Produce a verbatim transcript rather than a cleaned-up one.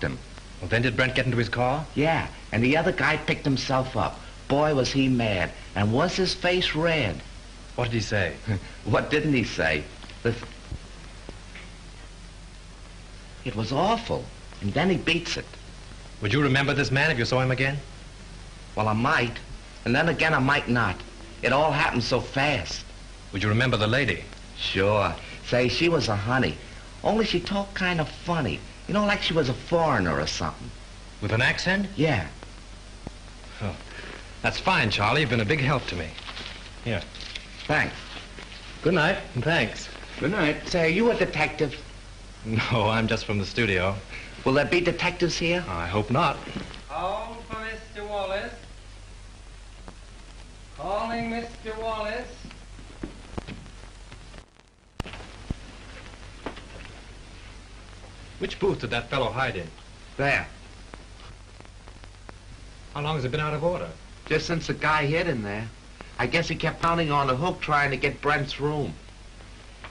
knocked him. Well, then did Brent get into his car? Yeah, and the other guy picked himself up. Boy, was he mad, and was his face red. What did he say? What didn't he say? The th- it was awful, and then he beats it. Would you remember this man if you saw him again? Well, I might, and then again I might not. It all happened so fast. Would you remember the lady? Sure. Say, she was a honey. Only she talked kind of funny. You know, like she was a foreigner or something. With an accent? Yeah. Oh, that's fine, Charlie. You've been a big help to me. Here. Thanks. Good night, and thanks. Good night. Say, are you a detective? No, I'm just from the studio. Will there be detectives here? I hope not. Call for Mister Wallace. Calling Mister Wallace. Which booth did that fellow hide in? There. How long has it been out of order? Just since the guy hid in there. I guess he kept pounding on the hook trying to get Brent's room.